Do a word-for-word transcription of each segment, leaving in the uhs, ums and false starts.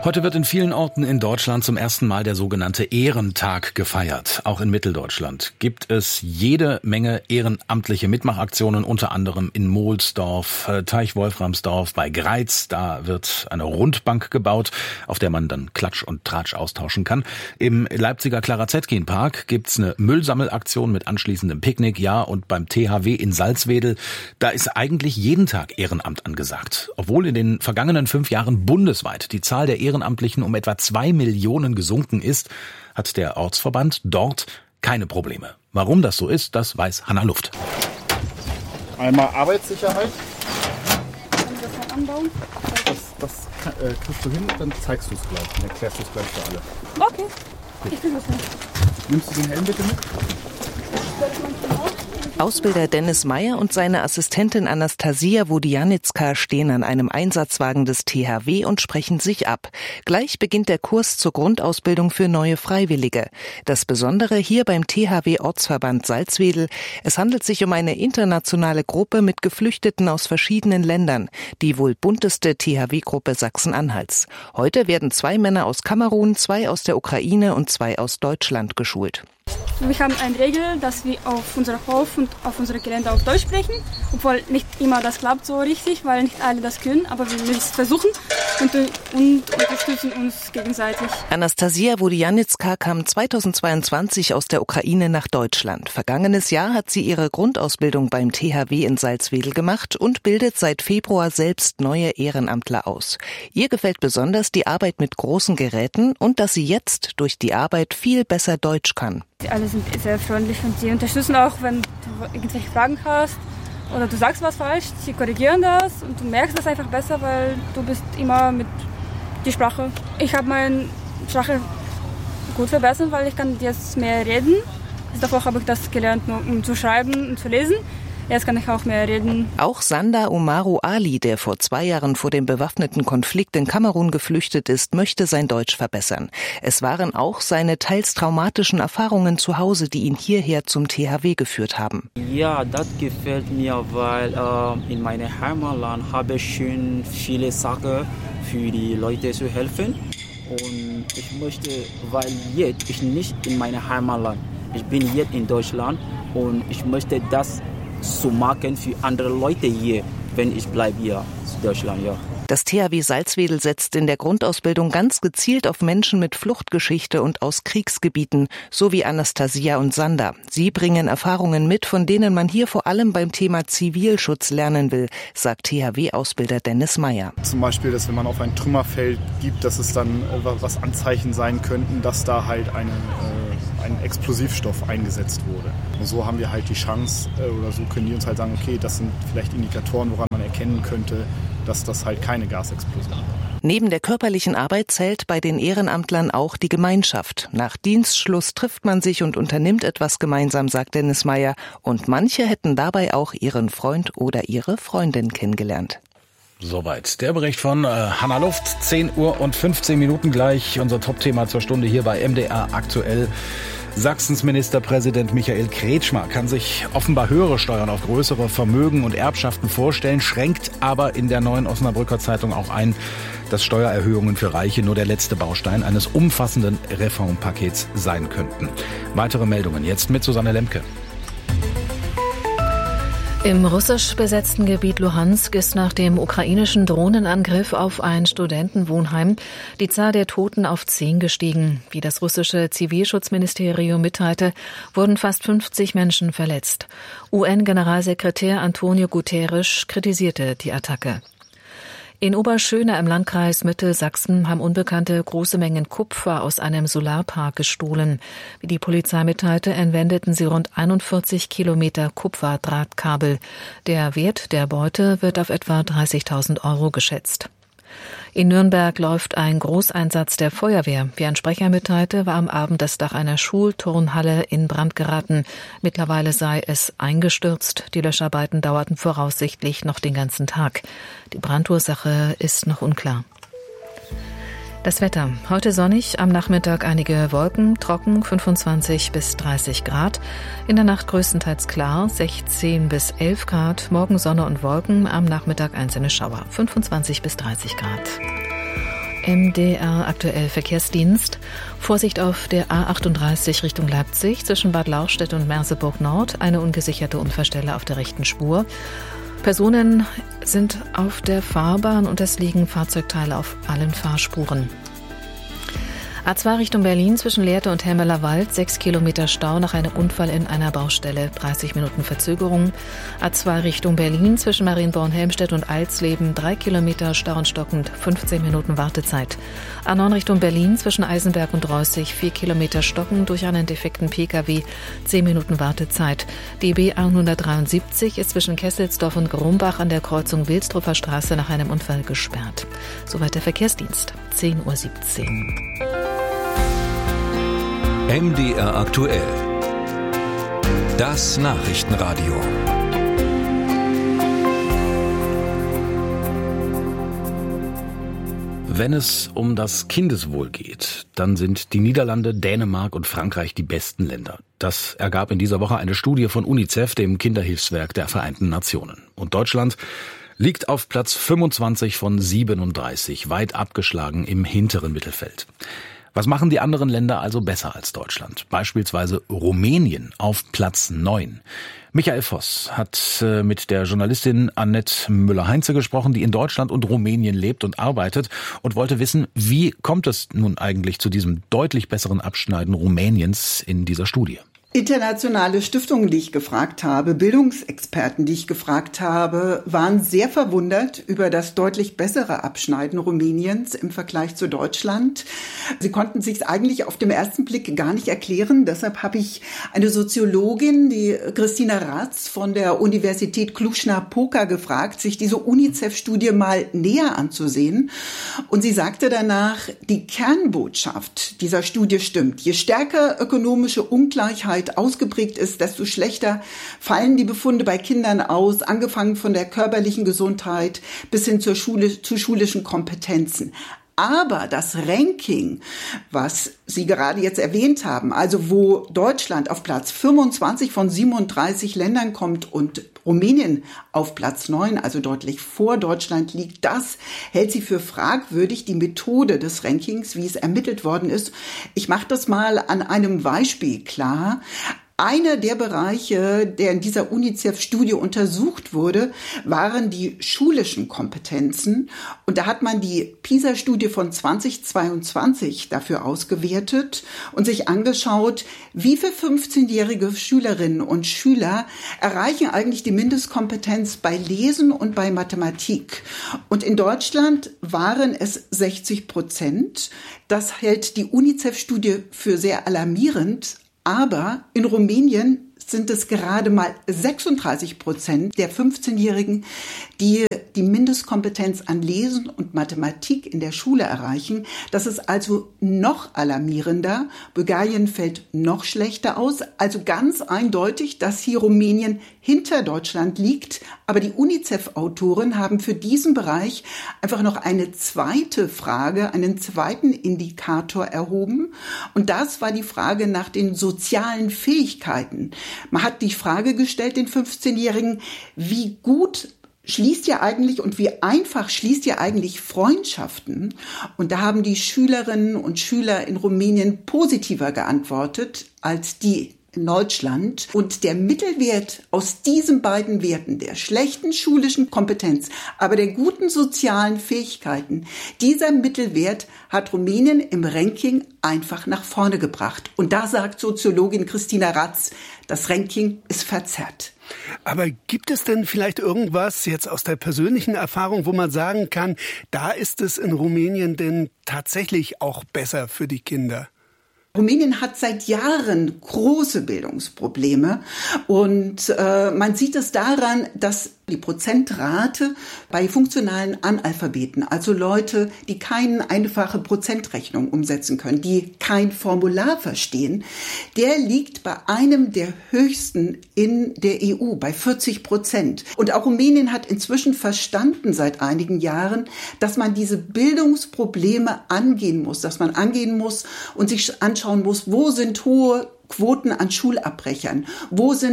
Heute wird in vielen Orten in Deutschland zum ersten Mal der sogenannte Ehrentag gefeiert. Auch in Mitteldeutschland gibt es jede Menge ehrenamtliche Mitmachaktionen, unter anderem in Mohlsdorf, Teich-Wolframsdorf, bei Greiz. Da wird eine Rundbank gebaut, auf der man dann Klatsch und Tratsch austauschen kann. Im Leipziger Clara-Zetkin-Park gibt's eine Müllsammelaktion mit anschließendem Picknick. Ja, und beim T H W in Salzwedel, da ist eigentlich jeden Tag Ehrenamt angesagt. Obwohl in den vergangenen fünf Jahren bundesweit die Zahl der Ehrenamtlichen um etwa zwei Millionen gesunken ist, hat der Ortsverband dort keine Probleme. Warum das so ist, das weiß Hanna Luft. Einmal Arbeitssicherheit. Kann ich das mal anbauen? Das, das äh, kriegst du hin, dann zeigst du es gleich. Dann erklärst du es gleich für alle. Okay, ich krieg das hin. Nimmst du den Helm bitte mit? Ausbilder Dennis Meyer und seine Assistentin Anastasia Wodianitzka stehen an einem Einsatzwagen des T H W und sprechen sich ab. Gleich beginnt der Kurs zur Grundausbildung für neue Freiwillige. Das Besondere hier beim T H W-Ortsverband Salzwedel: Es handelt sich um eine internationale Gruppe mit Geflüchteten aus verschiedenen Ländern, die wohl bunteste T H W-Gruppe Sachsen-Anhalts. Heute werden zwei Männer aus Kamerun, zwei aus der Ukraine und zwei aus Deutschland geschult. Wir haben eine Regel, dass wir auf unserem Hof und auf unserem Gelände auf Deutsch sprechen, obwohl nicht immer das klappt so richtig, weil nicht alle das können, aber wir müssen es versuchen und, und unterstützen uns gegenseitig. Anastasia Wodianitzka kam zweitausendzweiundzwanzig aus der Ukraine nach Deutschland. Vergangenes Jahr hat sie ihre Grundausbildung beim T H W in Salzwedel gemacht und bildet seit Februar selbst neue Ehrenamtler aus. Ihr gefällt besonders die Arbeit mit großen Geräten und dass sie jetzt durch die Arbeit viel besser Deutsch kann. Alle sind sehr freundlich und sie unterstützen auch, wenn du irgendwelche Fragen hast oder du sagst was falsch, sie korrigieren das und du merkst das einfach besser, weil du bist immer mit der Sprache. Ich habe meine Sprache gut verbessert, weil ich kann jetzt mehr reden. Davor habe ich das gelernt, nur um zu schreiben und zu lesen. Jetzt kann ich auch mehr reden. Auch Sanda Umaru Ali, der vor zwei Jahren vor dem bewaffneten Konflikt in Kamerun geflüchtet ist, möchte sein Deutsch verbessern. Es waren auch seine teils traumatischen Erfahrungen zu Hause, die ihn hierher zum T H W geführt haben. Ja, das gefällt mir, weil äh, in meinem Heimatland habe ich schon viele Sachen für die Leute zu helfen. Und ich möchte, weil jetzt ich nicht in meinem Heimatland, ich bin jetzt in Deutschland und ich möchte das zu machen für andere Leute hier, wenn ich bleibe hier in Deutschland, ja. Das T H W Salzwedel setzt in der Grundausbildung ganz gezielt auf Menschen mit Fluchtgeschichte und aus Kriegsgebieten, so wie Anastasia und Sanda. Sie bringen Erfahrungen mit, von denen man hier vor allem beim Thema Zivilschutz lernen will, sagt T H W-Ausbilder Dennis Meyer. Zum Beispiel, dass wenn man auf ein Trümmerfeld gibt, dass es dann was Anzeichen sein könnten, dass da halt eine, äh, ein Explosivstoff eingesetzt wurde. Und so haben wir halt die Chance, äh, oder so können die uns halt sagen, okay, das sind vielleicht Indikatoren, woran man erkennen könnte, dass das halt keine Gasexplosion war. Neben der körperlichen Arbeit zählt bei den Ehrenamtlern auch die Gemeinschaft. Nach Dienstschluss trifft man sich und unternimmt etwas gemeinsam, sagt Dennis Meyer. Und manche hätten dabei auch ihren Freund oder ihre Freundin kennengelernt. Soweit der Bericht von äh, Hanna Luft. zehn Uhr und fünfzehn Minuten gleich. Unser Top-Thema zur Stunde hier bei M D R aktuell. Sachsens Ministerpräsident Michael Kretschmer kann sich offenbar höhere Steuern auf größere Vermögen und Erbschaften vorstellen, schränkt aber in der Neuen Osnabrücker Zeitung auch ein, dass Steuererhöhungen für Reiche nur der letzte Baustein eines umfassenden Reformpakets sein könnten. Weitere Meldungen jetzt mit Susanne Lemke. Im russisch besetzten Gebiet Luhansk ist nach dem ukrainischen Drohnenangriff auf ein Studentenwohnheim die Zahl der Toten auf zehn gestiegen. Wie das russische Zivilschutzministerium mitteilte, wurden fast fünfzig Menschen verletzt. U N-Generalsekretär Antonio Guterres kritisierte die Attacke. In Oberschöna im Landkreis Mittelsachsen haben Unbekannte große Mengen Kupfer aus einem Solarpark gestohlen. Wie die Polizei mitteilte, entwendeten sie rund einundvierzig Kilometer Kupferdrahtkabel. Der Wert der Beute wird auf etwa dreißigtausend Euro geschätzt. In Nürnberg läuft ein Großeinsatz der Feuerwehr. Wie ein Sprecher mitteilte, war am Abend das Dach einer Schulturnhalle in Brand geraten. Mittlerweile sei es eingestürzt. Die Löscharbeiten dauerten voraussichtlich noch den ganzen Tag. Die Brandursache ist noch unklar. Das Wetter. Heute sonnig, am Nachmittag einige Wolken, trocken, fünfundzwanzig bis dreißig Grad. In der Nacht größtenteils klar, sechzehn bis elf Grad. Morgen Sonne und Wolken, am Nachmittag einzelne Schauer, fünfundzwanzig bis dreißig Grad. M D R aktuell Verkehrsdienst. Vorsicht auf der A achtunddreißig Richtung Leipzig zwischen Bad Lauchstädt und Merseburg Nord. Eine ungesicherte Unfallstelle auf der rechten Spur. Personen sind auf der Fahrbahn und es liegen Fahrzeugteile auf allen Fahrspuren. A zwei Richtung Berlin zwischen Lehrte und Helmeler Wald, sechs Kilometer Stau nach einem Unfall in einer Baustelle, dreißig Minuten Verzögerung. A zwei Richtung Berlin zwischen Marienborn-Helmstedt und Alsleben, drei Kilometer Stau und stockend, fünfzehn Minuten Wartezeit. A neun Richtung Berlin zwischen Eisenberg und Reußig, vier Kilometer stockend durch einen defekten Pkw, zehn Minuten Wartezeit. Die B hundertdreiundsiebzig ist zwischen Kesselsdorf und Grumbach an der Kreuzung Wilsdruffer Straße nach einem Unfall gesperrt. Soweit der Verkehrsdienst, zehn Uhr siebzehn. M D R aktuell. Das Nachrichtenradio. Wenn es um das Kindeswohl geht, dann sind die Niederlande, Dänemark und Frankreich die besten Länder. Das ergab in dieser Woche eine Studie von UNICEF, dem Kinderhilfswerk der Vereinten Nationen. Und Deutschland liegt auf Platz fünfundzwanzig von siebenunddreißig, weit abgeschlagen im hinteren Mittelfeld. Was machen die anderen Länder also besser als Deutschland? Beispielsweise Rumänien auf Platz neun. Michael Voss hat mit der Journalistin Annette Müller-Heinze gesprochen, die in Deutschland und Rumänien lebt und arbeitet und wollte wissen, wie kommt es nun eigentlich zu diesem deutlich besseren Abschneiden Rumäniens in dieser Studie? Internationale Stiftungen, die ich gefragt habe, Bildungsexperten, die ich gefragt habe, waren sehr verwundert über das deutlich bessere Abschneiden Rumäniens im Vergleich zu Deutschland. Sie konnten sich eigentlich auf den ersten Blick gar nicht erklären. Deshalb habe ich eine Soziologin, die Christina Ratz von der Universität Cluj-Napoca, gefragt, sich diese UNICEF-Studie mal näher anzusehen. Und sie sagte danach, die Kernbotschaft dieser Studie stimmt. Je stärker ökonomische Ungleichheit ausgeprägt ist, desto schlechter fallen die Befunde bei Kindern aus, angefangen von der körperlichen Gesundheit bis hin zur Schule, zu schulischen Kompetenzen. Aber das Ranking, was Sie gerade jetzt erwähnt haben, also wo Deutschland auf Platz fünfundzwanzig von siebenunddreißig Ländern kommt und Rumänien auf Platz neun, also deutlich vor Deutschland liegt, das hält sie für fragwürdig, die Methode des Rankings, wie es ermittelt worden ist. Ich mache das mal an einem Beispiel klar. Einer der Bereiche, der in dieser UNICEF-Studie untersucht wurde, waren die schulischen Kompetenzen. Und da hat man die PISA-Studie von zweitausendzweiundzwanzig dafür ausgewertet und sich angeschaut, wie viele fünfzehnjährige Schülerinnen und Schüler erreichen eigentlich die Mindestkompetenz bei Lesen und bei Mathematik. Und in Deutschland waren es sechzig Prozent. Das hält die UNICEF-Studie für sehr alarmierend. Aber in Rumänien sind es gerade mal sechsunddreißig Prozent der fünfzehnjährigen, die die Mindestkompetenz an Lesen und Mathematik in der Schule erreichen. Das ist also noch alarmierender. Bulgarien fällt noch schlechter aus. Also ganz eindeutig, dass hier Rumänien hinter Deutschland liegt. Aber die UNICEF-Autoren haben für diesen Bereich einfach noch eine zweite Frage, einen zweiten Indikator erhoben. Und das war die Frage nach den sozialen Fähigkeiten. Man hat die Frage gestellt, den fünfzehnjährigen, wie gut schließt ihr eigentlich und wie einfach schließt ihr eigentlich Freundschaften? Und da haben die Schülerinnen und Schüler in Rumänien positiver geantwortet als die in Deutschland. Und der Mittelwert aus diesen beiden Werten, der schlechten schulischen Kompetenz, aber der guten sozialen Fähigkeiten, dieser Mittelwert hat Rumänien im Ranking einfach nach vorne gebracht. Und da sagt Soziologin Christina Ratz, das Ranking ist verzerrt. Aber gibt es denn vielleicht irgendwas jetzt aus der persönlichen Erfahrung, wo man sagen kann, da ist es in Rumänien denn tatsächlich auch besser für die Kinder? Rumänien hat seit Jahren große Bildungsprobleme und äh, man sieht es daran, dass die Prozentrate bei funktionalen Analphabeten, also Leute, die keine einfache Prozentrechnung umsetzen können, die kein Formular verstehen, der liegt bei einem der höchsten in der E U, bei vierzig Prozent. Und auch Rumänien hat inzwischen verstanden seit einigen Jahren, dass man diese Bildungsprobleme angehen muss, dass man angehen muss und sich anschauen muss, wo sind hohe Quoten an Schulabbrechern, wo sind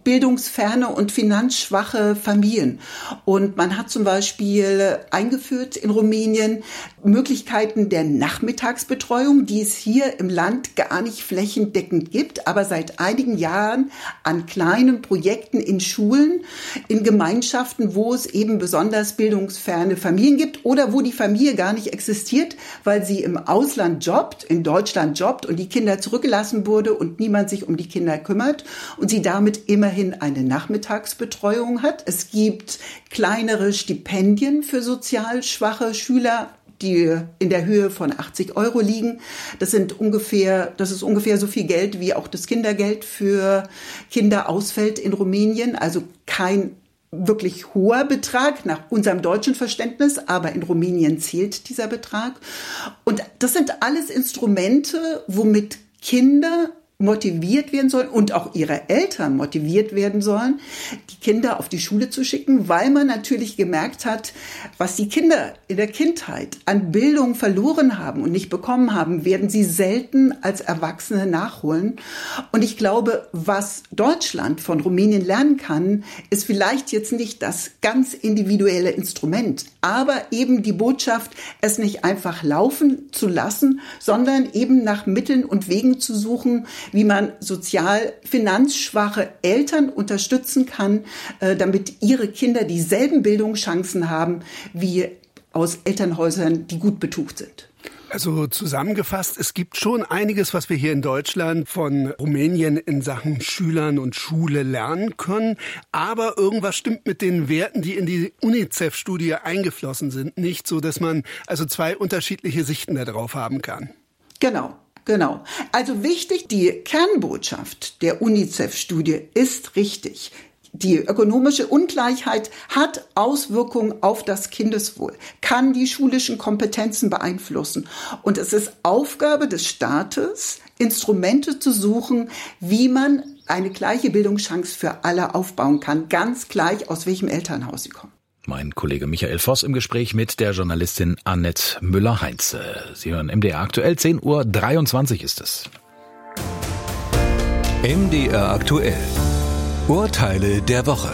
bildungsferne und finanzschwache Familien. Und man hat zum Beispiel eingeführt in Rumänien Möglichkeiten der Nachmittagsbetreuung, die es hier im Land gar nicht flächendeckend gibt, aber seit einigen Jahren an kleinen Projekten in Schulen, in Gemeinschaften, wo es eben besonders bildungsferne Familien gibt oder wo die Familie gar nicht existiert, weil sie im Ausland jobbt, in Deutschland jobbt und die Kinder zurückgelassen wurde und niemand sich um die Kinder kümmert und sie damit immerhin eine Nachmittagsbetreuung hat. Es gibt kleinere Stipendien für sozial schwache Schüler, die in der Höhe von achtzig Euro liegen. Das sind ungefähr, das ist ungefähr so viel Geld, wie auch das Kindergeld für Kinder ausfällt in Rumänien. Also kein wirklich hoher Betrag nach unserem deutschen Verständnis, aber in Rumänien zählt dieser Betrag. Und das sind alles Instrumente, womit Kinder motiviert werden sollen und auch ihre Eltern motiviert werden sollen, die Kinder auf die Schule zu schicken, weil man natürlich gemerkt hat, was die Kinder in der Kindheit an Bildung verloren haben und nicht bekommen haben, werden sie selten als Erwachsene nachholen. Und ich glaube, was Deutschland von Rumänien lernen kann, ist vielleicht jetzt nicht das ganz individuelle Instrument, aber eben die Botschaft, es nicht einfach laufen zu lassen, sondern eben nach Mitteln und Wegen zu suchen, wie man sozial finanzschwache Eltern unterstützen kann, äh, damit ihre Kinder dieselben Bildungschancen haben wie aus Elternhäusern, die gut betucht sind. Also zusammengefasst, es gibt schon einiges, was wir hier in Deutschland von Rumänien in Sachen Schülern und Schule lernen können. Aber irgendwas stimmt mit den Werten, die in die UNICEF-Studie eingeflossen sind, nicht, so dass man also zwei unterschiedliche Sichten darauf haben kann. Genau. Genau. Also wichtig, die Kernbotschaft der UNICEF-Studie ist richtig. Die ökonomische Ungleichheit hat Auswirkungen auf das Kindeswohl, kann die schulischen Kompetenzen beeinflussen. Und es ist Aufgabe des Staates, Instrumente zu suchen, wie man eine gleiche Bildungschance für alle aufbauen kann, ganz gleich aus welchem Elternhaus sie kommen. Mein Kollege Michael Voss im Gespräch mit der Journalistin Annette Müller-Heinze. Sie hören M D R aktuell, zehn Uhr dreiundzwanzig ist es. M D R aktuell. Urteile der Woche.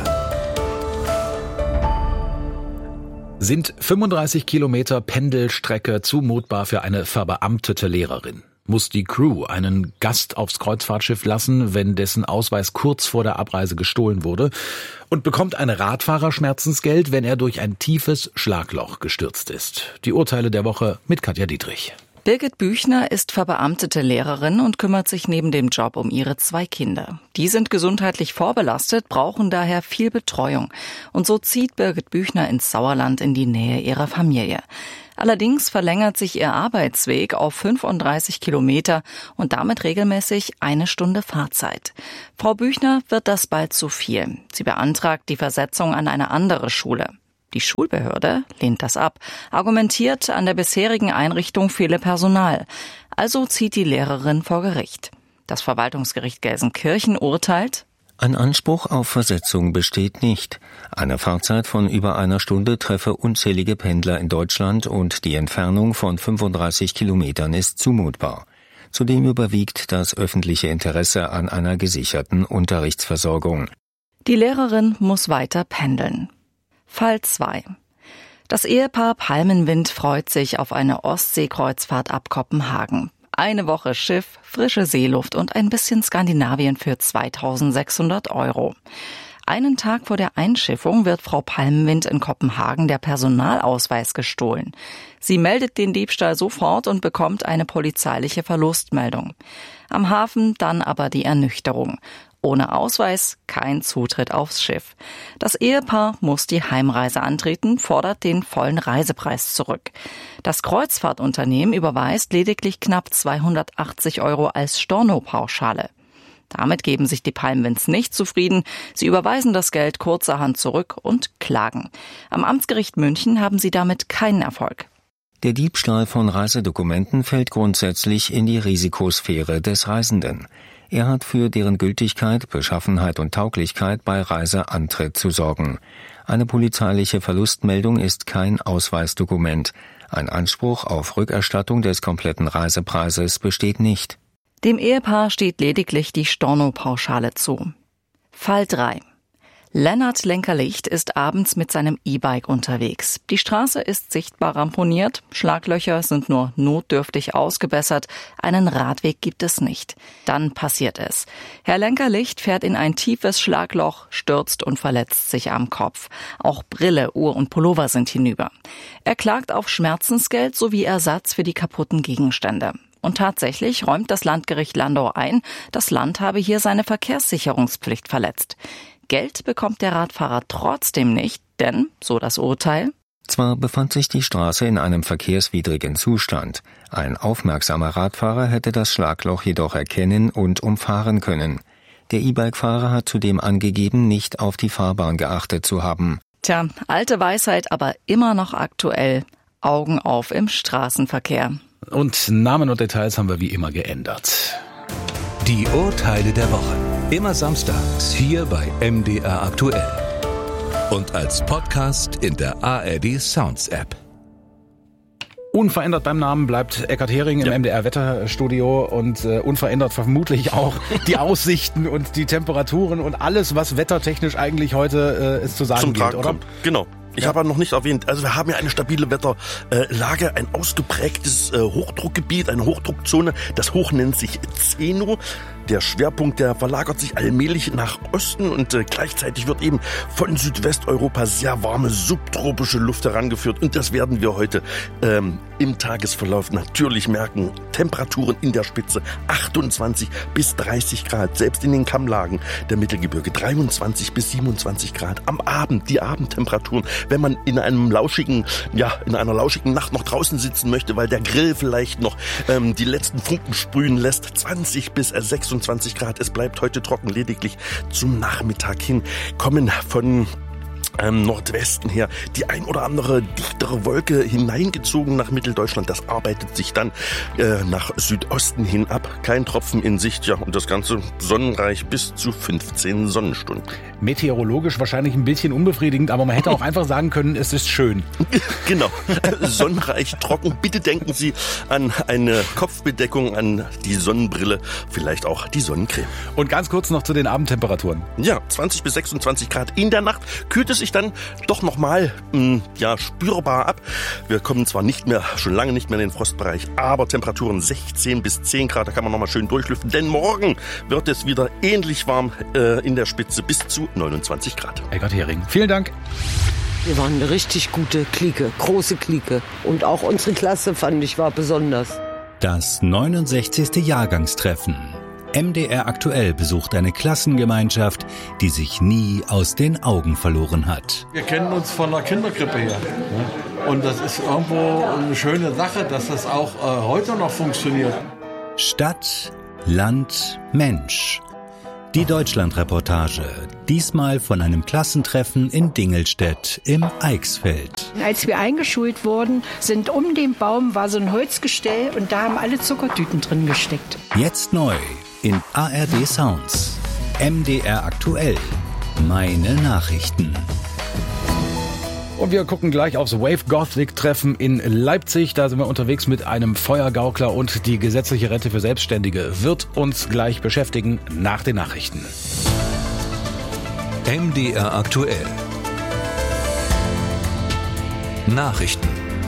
Sind fünfunddreißig Kilometer Pendelstrecke zumutbar für eine verbeamtete Lehrerin? Muss die Crew einen Gast aufs Kreuzfahrtschiff lassen, wenn dessen Ausweis kurz vor der Abreise gestohlen wurde? Und bekommt ein Radfahrer Schmerzensgeld, wenn er durch ein tiefes Schlagloch gestürzt ist? Die Urteile der Woche mit Katja Dietrich. Birgit Büchner ist verbeamtete Lehrerin und kümmert sich neben dem Job um ihre zwei Kinder. Die sind gesundheitlich vorbelastet, brauchen daher viel Betreuung. Und so zieht Birgit Büchner ins Sauerland in die Nähe ihrer Familie. Allerdings verlängert sich ihr Arbeitsweg auf fünfunddreißig Kilometer und damit regelmäßig eine Stunde Fahrzeit. Frau Büchner wird das bald zu viel. Sie beantragt die Versetzung an eine andere Schule. Die Schulbehörde lehnt das ab, argumentiert, an der bisherigen Einrichtung fehle Personal. Also zieht die Lehrerin vor Gericht. Das Verwaltungsgericht Gelsenkirchen urteilt: Ein Anspruch auf Versetzung besteht nicht. Eine Fahrzeit von über einer Stunde treffe unzählige Pendler in Deutschland und die Entfernung von fünfunddreißig Kilometern ist zumutbar. Zudem überwiegt das öffentliche Interesse an einer gesicherten Unterrichtsversorgung. Die Lehrerin muss weiter pendeln. Fall zwei. Das Ehepaar Palmenwind freut sich auf eine Ostseekreuzfahrt ab Kopenhagen. Eine Woche Schiff, frische Seeluft und ein bisschen Skandinavien für zweitausendsechshundert Euro. Einen Tag vor der Einschiffung wird Frau Palmenwind in Kopenhagen der Personalausweis gestohlen. Sie meldet den Diebstahl sofort und bekommt eine polizeiliche Verlustmeldung. Am Hafen dann aber die Ernüchterung. Ohne Ausweis kein Zutritt aufs Schiff. Das Ehepaar muss die Heimreise antreten, fordert den vollen Reisepreis zurück. Das Kreuzfahrtunternehmen überweist lediglich knapp zweihundertachtzig Euro als Stornopauschale. Damit geben sich die Palmenwinds nicht zufrieden. Sie überweisen das Geld kurzerhand zurück und klagen. Am Amtsgericht München haben sie damit keinen Erfolg. Der Diebstahl von Reisedokumenten fällt grundsätzlich in die Risikosphäre des Reisenden. Er hat für deren Gültigkeit, Beschaffenheit und Tauglichkeit bei Reiseantritt zu sorgen. Eine polizeiliche Verlustmeldung ist kein Ausweisdokument. Ein Anspruch auf Rückerstattung des kompletten Reisepreises besteht nicht. Dem Ehepaar steht lediglich die Stornopauschale zu. Fall drei. Lennart Lenkerlicht ist abends mit seinem E-Bike unterwegs. Die Straße ist sichtbar ramponiert, Schlaglöcher sind nur notdürftig ausgebessert, einen Radweg gibt es nicht. Dann passiert es. Herr Lenkerlicht fährt in ein tiefes Schlagloch, stürzt und verletzt sich am Kopf. Auch Brille, Uhr und Pullover sind hinüber. Er klagt auf Schmerzensgeld sowie Ersatz für die kaputten Gegenstände. Und tatsächlich räumt das Landgericht Landau ein, das Land habe hier seine Verkehrssicherungspflicht verletzt. Geld bekommt der Radfahrer trotzdem nicht, denn, so das Urteil, zwar befand sich die Straße in einem verkehrswidrigen Zustand, ein aufmerksamer Radfahrer hätte das Schlagloch jedoch erkennen und umfahren können. Der E-Bike-Fahrer hat zudem angegeben, nicht auf die Fahrbahn geachtet zu haben. Tja, alte Weisheit, aber immer noch aktuell. Augen auf im Straßenverkehr. Und Namen und Details haben wir wie immer geändert. Die Urteile der Woche. Immer samstags hier bei M D R Aktuell. Und als Podcast in der A R D Sounds App. Unverändert beim Namen bleibt Eckhard Hering im ja. M D R Wetterstudio und äh, unverändert vermutlich auch die Aussichten und die Temperaturen und alles, was wettertechnisch eigentlich heute äh, es zu sagen Zum gilt, Tragen oder? Kommt. Genau. Ich ja. habe noch nicht erwähnt, also wir haben ja eine stabile Wetterlage, ein ausgeprägtes Hochdruckgebiet, eine Hochdruckzone. Das Hoch nennt sich Zeno. Der Schwerpunkt, der verlagert sich allmählich nach Osten und äh, gleichzeitig wird eben von Südwesteuropa sehr warme subtropische Luft herangeführt. Und das werden wir heute ähm, im Tagesverlauf natürlich merken. Temperaturen in der Spitze achtundzwanzig bis dreißig Grad, selbst in den Kammlagen der Mittelgebirge dreiundzwanzig bis siebenundzwanzig Grad. Am Abend, die Abendtemperaturen, wenn man in einem lauschigen, ja, in einer lauschigen Nacht noch draußen sitzen möchte, weil der Grill vielleicht noch ähm, die letzten Funken sprühen lässt, zwanzig bis sechsundzwanzig Grad. Es bleibt heute trocken, lediglich zum Nachmittag hin kommen von ähm, Nordwesten her die ein oder andere dichtere Wolke hineingezogen nach Mitteldeutschland. Das arbeitet sich dann äh, nach Südosten hin ab. Kein Tropfen in Sicht, ja, und das Ganze sonnenreich bis zu fünfzehn Sonnenstunden. Meteorologisch wahrscheinlich ein bisschen unbefriedigend, aber man hätte auch einfach sagen können, es ist schön. Genau, sonnenreich, trocken. Bitte denken Sie an eine Kopfbedeckung, an die Sonnenbrille, vielleicht auch die Sonnencreme. Und ganz kurz noch zu den Abendtemperaturen. Ja, zwanzig bis sechsundzwanzig Grad. In der Nacht kühlt es sich dann doch nochmal ja, spürbar ab. Wir kommen zwar nicht mehr, schon lange nicht mehr in den Frostbereich, aber Temperaturen sechzehn bis zehn Grad, da kann man nochmal schön durchlüften, denn morgen wird es wieder ähnlich warm äh, in der Spitze bis zu neunundzwanzig Grad. Eckhard Hering, vielen Dank. Wir waren eine richtig gute Clique, große Clique. Und auch unsere Klasse, fand ich, war besonders. Das neunundsechzigste Jahrgangstreffen. M D R Aktuell besucht eine Klassengemeinschaft, die sich nie aus den Augen verloren hat. Wir kennen uns von der Kinderkrippe her. Und das ist irgendwo eine schöne Sache, dass das auch äh, heute noch funktioniert. Stadt, Land, Mensch. Die Deutschlandreportage, diesmal von einem Klassentreffen in Dingelstedt im Eichsfeld. Als wir eingeschult wurden, sind um den Baum war so ein Holzgestell und da haben alle Zuckertüten drin gesteckt. Jetzt neu in A R D Sounds. M D R Aktuell. Meine Nachrichten. Und wir gucken gleich aufs Wave Gothic Treffen in Leipzig. Da sind wir unterwegs mit einem Feuergaukler und die gesetzliche Rente für Selbstständige wird uns gleich beschäftigen nach den Nachrichten. M D R Aktuell. Nachrichten.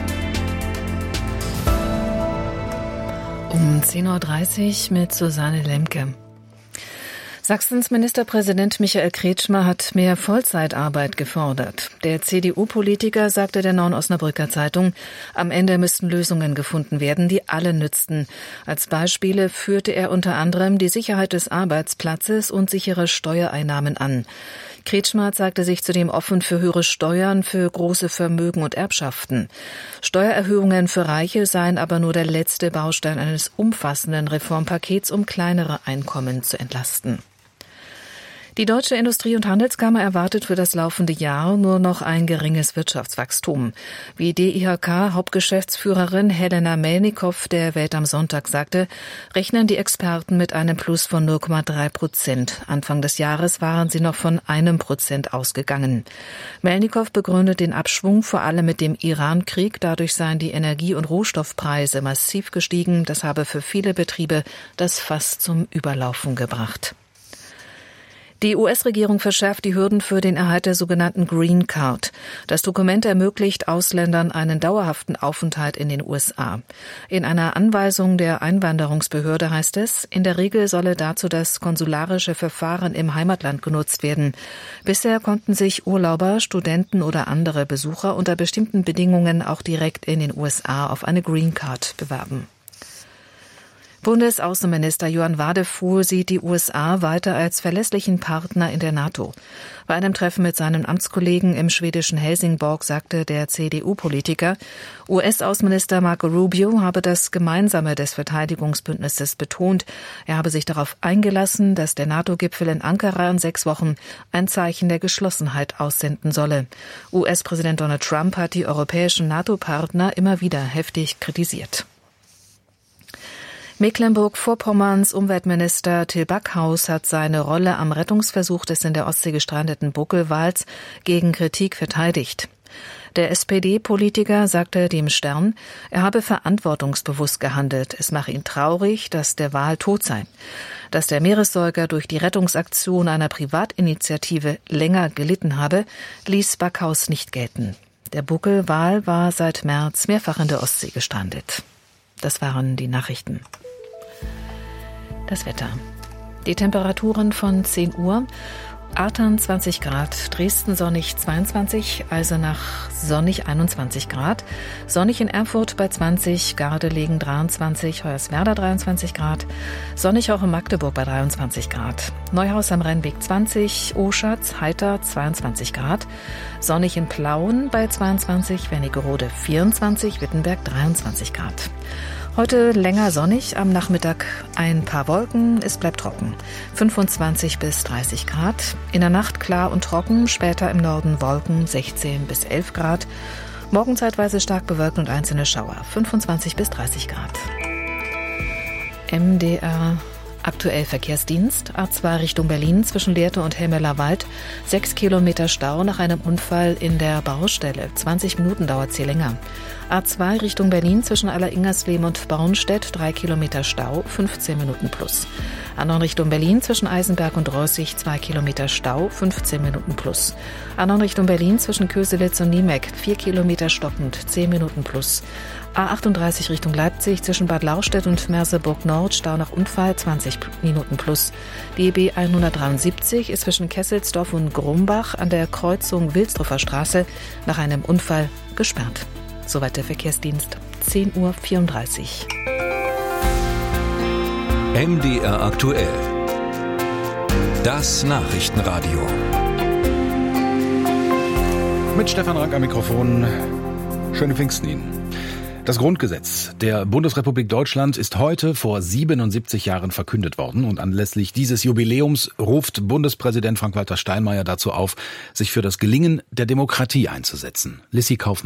Um zehn Uhr dreißig mit Susanne Lemke. Sachsens Ministerpräsident Michael Kretschmer hat mehr Vollzeitarbeit gefordert. Der C D U-Politiker sagte der Neuen Osnabrücker Zeitung, am Ende müssten Lösungen gefunden werden, die alle nützten. Als Beispiele führte er unter anderem die Sicherheit des Arbeitsplatzes und sichere Steuereinnahmen an. Kretschmer zeigte sich zudem offen für höhere Steuern für große Vermögen und Erbschaften. Steuererhöhungen für Reiche seien aber nur der letzte Baustein eines umfassenden Reformpakets, um kleinere Einkommen zu entlasten. Die Deutsche Industrie- und Handelskammer erwartet für das laufende Jahr nur noch ein geringes Wirtschaftswachstum. Wie D I H K-Hauptgeschäftsführerin Helena Melnikow der Welt am Sonntag sagte, rechnen die Experten mit einem Plus von null Komma drei Prozent. Anfang des Jahres waren sie noch von einem Prozent ausgegangen. Melnikow begründet den Abschwung vor allem mit dem Iran-Krieg. Dadurch seien die Energie- und Rohstoffpreise massiv gestiegen. Das habe für viele Betriebe das Fass zum Überlaufen gebracht. Die U S-Regierung verschärft die Hürden für den Erhalt der sogenannten Green Card. Das Dokument ermöglicht Ausländern einen dauerhaften Aufenthalt in den U S A. In einer Anweisung der Einwanderungsbehörde heißt es, in der Regel solle dazu das konsularische Verfahren im Heimatland genutzt werden. Bisher konnten sich Urlauber, Studenten oder andere Besucher unter bestimmten Bedingungen auch direkt in den U S A auf eine Green Card bewerben. Bundesaußenminister Johann Wadefuhl sieht die U S A weiter als verlässlichen Partner in der NATO. Bei einem Treffen mit seinen Amtskollegen im schwedischen Helsingborg sagte der C D U-Politiker, U S-Außenminister Marco Rubio habe das Gemeinsame des Verteidigungsbündnisses betont. Er habe sich darauf eingelassen, dass der NATO-Gipfel in Ankara in sechs Wochen ein Zeichen der Geschlossenheit aussenden solle. U S-Präsident Donald Trump hat die europäischen NATO-Partner immer wieder heftig kritisiert. Mecklenburg-Vorpommerns Umweltminister Till Backhaus hat seine Rolle am Rettungsversuch des in der Ostsee gestrandeten Buckelwals gegen Kritik verteidigt. Der S P D-Politiker sagte dem Stern, er habe verantwortungsbewusst gehandelt. Es mache ihn traurig, dass der Wal tot sei. Dass der Meeressäuger durch die Rettungsaktion einer Privatinitiative länger gelitten habe, ließ Backhaus nicht gelten. Der Buckelwal war seit März mehrfach in der Ostsee gestrandet. Das waren die Nachrichten. Das Wetter. Die Temperaturen von zehn Uhr. Artern zwanzig Grad, Dresden sonnig zweiundzwanzig, Eisenach sonnig einundzwanzig Grad, sonnig in Erfurt bei zwanzig, Gardelegen dreiundzwanzig, Hoyerswerda dreiundzwanzig Grad, sonnig auch in Magdeburg bei dreiundzwanzig Grad, Neuhaus am Rennweg zwanzig, Oschatz, Heiter zweiundzwanzig Grad, sonnig in Plauen bei zweiundzwanzig, Wernigerode vierundzwanzig, Wittenberg dreiundzwanzig Grad. Heute länger sonnig, am Nachmittag ein paar Wolken, es bleibt trocken. fünfundzwanzig bis dreißig Grad, in der Nacht klar und trocken, später im Norden Wolken, sechzehn bis elf Grad. Morgen zeitweise stark bewölkt und einzelne Schauer, fünfundzwanzig bis dreißig Grad. M D R Aktuell Verkehrsdienst, A zwei Richtung Berlin zwischen Lehrte und Helmeler Wald, sechs Kilometer Stau nach einem Unfall in der Baustelle, zwanzig Minuten dauert sie länger. A zwei Richtung Berlin zwischen Aller-Ingersleben und Bornstedt, drei Kilometer Stau, fünfzehn Minuten plus. A neun Richtung Berlin zwischen Eisenberg und Reußig, zwei Kilometer Stau, fünfzehn Minuten plus. A neun Richtung Berlin zwischen Köselitz und Niemeck, vier Kilometer stockend, zehn Minuten plus. A achtunddreißig Richtung Leipzig zwischen Bad Lauchstädt und Merseburg Nord, Stau nach Unfall, zwanzig Minuten plus. Die B hundertdreiundsiebzig ist zwischen Kesselsdorf und Grumbach an der Kreuzung Wilsdruffer Straße nach einem Unfall gesperrt. Soweit der Verkehrsdienst, zehn Uhr vierunddreißig. M D R aktuell. Das Nachrichtenradio. Mit Stefan Rank am Mikrofon. Schöne Pfingsten Ihnen. Das Grundgesetz der Bundesrepublik Deutschland ist heute vor siebenundsiebzig Jahren verkündet worden und anlässlich dieses Jubiläums ruft Bundespräsident Frank-Walter Steinmeier dazu auf, sich für das Gelingen der Demokratie einzusetzen. Lissy Kaufmann.